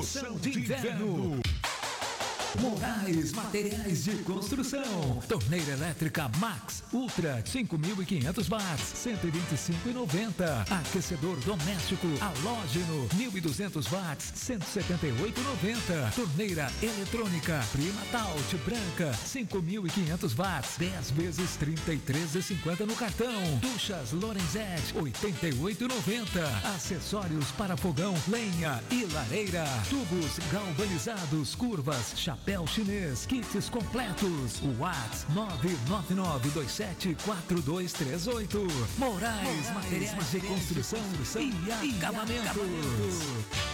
São de inverno. Moraes Materiais de Construção. Torneira elétrica Max Ultra 5.500 watts, 125,90. Aquecedor doméstico halógeno 1.200 watts, 178,90. Torneira eletrônica Primatout branca 5.500 watts, 10 vezes 33,50 no cartão. Duchas Lorenzetti 88,90. Acessórios para fogão, lenha e lareira. Tubos galvanizados, curvas, chapéu chinês, kits completos. WhatsApp 999274238. Moraes Materiais de Construção e Acabamentos.